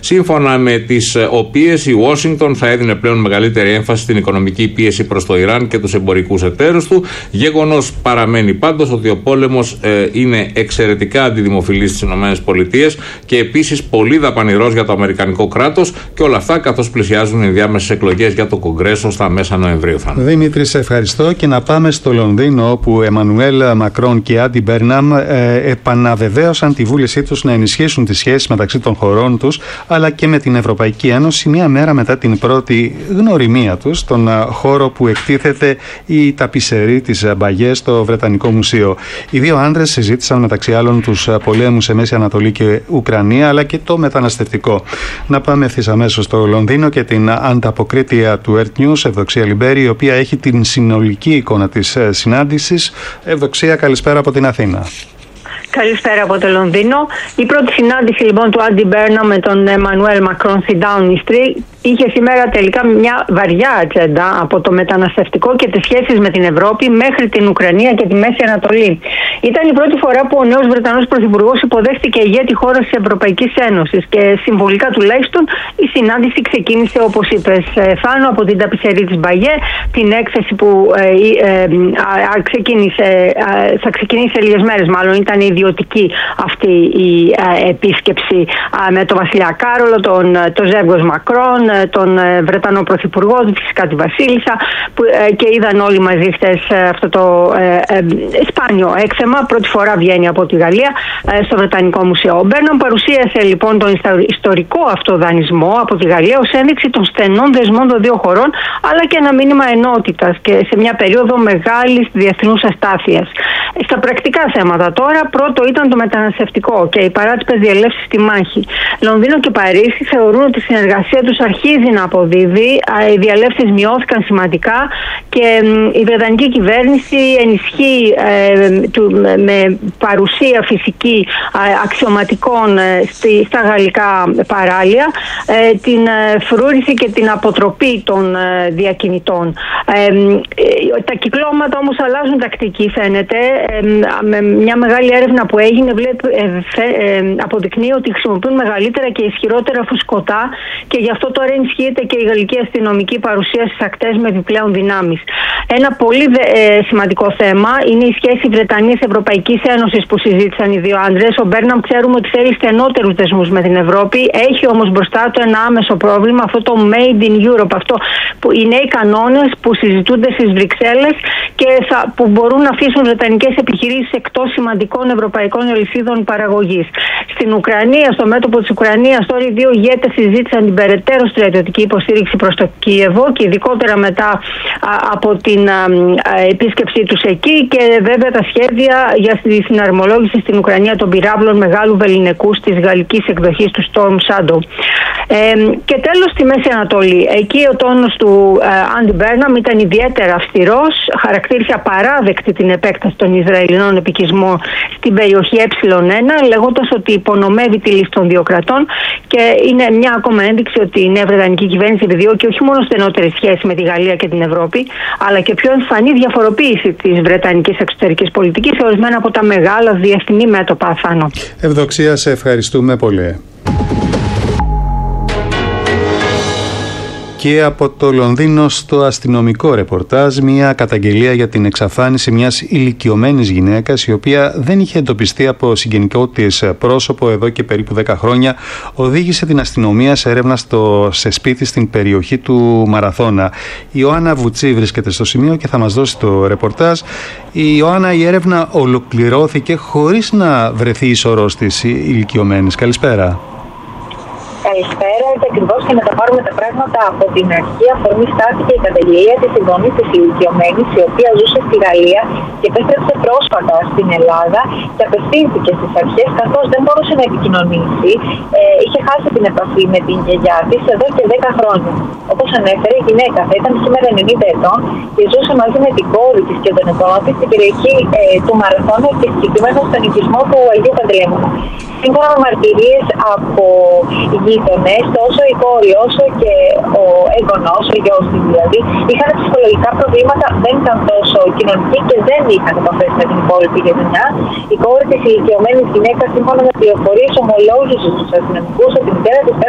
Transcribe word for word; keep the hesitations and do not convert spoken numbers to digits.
σύμφωνα με τις οποίες η Ουάσιγκτον θα έδινε πλέον μεγαλύτερη έμφαση στην οικονομική πίεση προς το Ιράν και τους εμπορικούς εταίρους του. Γεγονός παραμένει πάντως ότι ο πόλεμος ε, είναι εξαιρετικά αντιδημοφιλής στις ΗΠΑ και επίσης πολύ δαπανηρός για το αμερικανικό κράτος, και όλα αυτά καθώς πλησιάζουν οι ενδιάμεσες εκλογές για το Κογκρέσο στα μέσα Νοεμβρίου. Δημήτρη, σε ευχαριστώ, και να πάμε στο Λονδίνο, όπου Εμμανουέλ Μακρόν και Άντι Μπέρναμ ε, επαναβεβαίωσαν τη βούλησή τους να ενισχύσουν τις σχέσεις μεταξύ των χωρών τους αλλά και με την Ευρωπαϊκή Ένωση, μία μέρα μετά την πρώτη γνωριμία τους στον χώρο που εκτίθεται η ταπισερή της Μπαγιέ στο Βρετανικό Μουσείο. Οι δύο άντρες συζήτησαν μεταξύ άλλων τους πολέμους σε Μέση Ανατολή και Ουκρανία, αλλά και το μεταναστευτικό. Να πάμε ευθύς αμέσως στο Λονδίνο και την ανταποκρίτρια του Earth News, Ευδοξία Λιμπέρη, η οποία έχει την συνολική εικόνα της συνάντησης. Ευδοξία, καλησπέρα από την Αθήνα. Καλησπέρα από το Λονδίνο. Η πρώτη συνάντηση λοιπόν του Άντι Μπέρναμ με τον Εμμανουέλ Μακρόν στη Downing Street είχε σήμερα τελικά μια βαριά ατζέντα, από το μεταναστευτικό και τις σχέσεις με την Ευρώπη μέχρι την Ουκρανία και τη Μέση Ανατολή. Ήταν η πρώτη φορά που ο νέος Βρετανός Πρωθυπουργός υποδέχτηκε ηγέτη χώρας της Ευρωπαϊκής Ένωσης, και συμβολικά τουλάχιστον η συνάντηση ξεκίνησε, όπως είπες, Θάνο, από την ταπισερή της Μπαγιέ, την έκθεση που ε, ε, ε, ξεκίνησε, ε, θα ξεκινήσει σε λίγες μέρες, μάλλον ήταν ιδιωτική αυτή η ε, επίσκεψη ε, με τον Βασιλιά Κάρολο, τον, τον ζεύγος Μακρόν, τον Βρετανό Πρωθυπουργό, φυσικά τη Βασίλισσα, που, ε, και είδαν όλοι μαζί χτες αυτό το ε, ε, σπάνιο έκθεμα. Πρώτη φορά βγαίνει από τη Γαλλία ε, στο Βρετανικό Μουσείο. Ο Μπέρναμ παρουσίασε λοιπόν τον ιστορικό αυτό δανεισμό από τη Γαλλία ως ένδειξη των στενών δεσμών των δύο χωρών, αλλά και ένα μήνυμα ενότητας και σε μια περίοδο μεγάλης διεθνούς αστάθειας. Στα πρακτικά θέματα τώρα, πρώτο ήταν το μεταναστευτικό και οι παράτυπες διελεύσεις στη μάχη. Λονδίνο και Παρίσι θεωρούν ότι η συνεργασία τους αρχίζει να αποδίδει. Οι διελεύσεις μειώθηκαν σημαντικά και η Βρετανική κυβέρνηση ενισχύει ε, του, με παρουσία φυσική ε, αξιωματικών ε, στη, στα γαλλικά παράλια, ε, την ε, φρούρηση και την αποτροπή των ε, διακινητών. Ε, ε, τα κυκλώματα όμως αλλάζουν τακτική, φαίνεται. Ε, με μια μεγάλη έρευνα που έγινε βλέπει, ε, ε, αποδεικνύει ότι χρησιμοποιούν μεγαλύτερα και ισχυρότερα φουσκωτά, και γι' αυτό τώρα ενισχύεται και η γαλλική αστυνομική παρουσία στις ακτές με επιπλέον δυνάμεις. Ένα πολύ ε, σημαντικό θέμα είναι η σχέση Βρετανίας-Ευρωπαϊκής Ένωσης που συζήτησαν οι δύο άντρες. Ο Μπέρναμ ξέρουμε ότι θέλει στενότερους δεσμούς με την Ευρώπη. Έχει όμως μπροστά του ένα άμεσο πρόβλημα, αυτό το Made in Europe, αυτό που οι νέοι κανόνες που συζητούνται στις Βρυξέλλες και θα, που μπορούν να αφήσουν βρετανικές επιχειρήσεις εκτός σημαντικών ευρωπαϊκών αλυσίδων παραγωγής. Στην Ουκρανία, στο μέτωπο της Ουκρανίας, τώρα οι δύο ηγέτες συζήτησαν την περαιτέρω στρατιωτική υποστήριξη προς το Κίεβο και ειδικότερα μετά α, από την α, α, επίσκεψή τους εκεί, και βέβαια τα σχέδια για τη συναρμολόγηση στην Ουκρανία των πυράβλων μεγάλου βεληνικούς της γαλλικής εκδοχής του Storm Shadow. Ε, και τέλος στη Μέση Ανατολή. Εκεί ο τόνος του Άντι Μπέρναμ ήταν ιδιαίτερα αυστηρός, χαρακτήρισε απαράδεκτη την επέκταση των Ισραηλινών επικισμών στην περιοχή Ε ένα, λέγοντας ότι υπονομεύει τη λύση των δύο κρατών, και είναι μια ακόμα ένδειξη ότι η νέα βρετανική κυβέρνηση επιδιώκει όχι μόνο στενότερη σχέση με τη Γαλλία και την Ευρώπη, αλλά και πιο εμφανή διαφοροποίηση της βρετανικής εξωτερικής πολιτικής σε ορισμένα από τα μεγάλα διεθνή μέτωπα. Θάνο. Ευδοξία, σε ευχαριστούμε πολύ. Και από το Λονδίνο στο αστυνομικό ρεπορτάζ, μια καταγγελία για την εξαφάνιση μιας ηλικιωμένης γυναίκας, η οποία δεν είχε εντοπιστεί από συγγενικό της πρόσωπο εδώ και περίπου δέκα χρόνια, οδήγησε την αστυνομία σε έρευνα στο, σε σπίτι στην περιοχή του Μαραθώνα. Η Ιωάννα Βουτσί βρίσκεται στο σημείο και θα μας δώσει το ρεπορτάζ. Η Ιωάννα, η έρευνα ολοκληρώθηκε χωρίς να βρεθεί η σωρός της ηλικιωμένης. Καλησπέρα. Καλησπέρα, και ακριβώς για να τα πάρουμε τα πράγματα από την αρχή, αφορμή στάθηκε η καταγγελία της συγγονής της ηλικιωμένης, η οποία ζούσε στη Γαλλία και επέστρεψε πρόσφατα στην Ελλάδα και απευθύνθηκε στις αρχές, καθώς δεν μπορούσε να επικοινωνήσει. Ε, είχε χάσει την επαφή με την γιαγιά της εδώ και δέκα χρόνια. Όπως ανέφερε, η γυναίκα θα ήταν σήμερα ενενήντα ετών και ζούσε μαζί με την κόρη της και τον εγγόνο της στην περιοχή ε, του Μαραθώνα και συγκεκριμένα στον οικισμό του Αγίου Παντελεήμονα. Σύμφωνα με μαρτυρίες από γείτονες, τόσο η κόρη όσο και ο έγγονος, ο γιος της δηλαδή, είχαν ψυχολογικά προβλήματα, δεν ήταν τόσο κοινωνικοί και δεν είχαν επαφές με την υπόλοιπη γειτονιά. Η κόρη της ηλικιωμένης γυναίκας, σύμφωνα με πληροφορίες, ομολόγησε στους αστυνομικούς ότι η μητέρα της